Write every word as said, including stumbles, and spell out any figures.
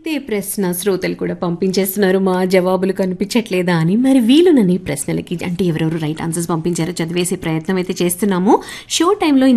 ఇదే ప్రశ్న శ్రోతలు కూడా పంపించేస్తున్నారు మా జవాబులు కనిపించట్లేదా అని. మరి వీలునని ప్రశ్నలకి అంటే ఎవరెవరు రైట్ ఆన్సర్స్ పంపించారో చదివేసే ప్రయత్నం అయితే చేస్తున్నాము. షో టైంలో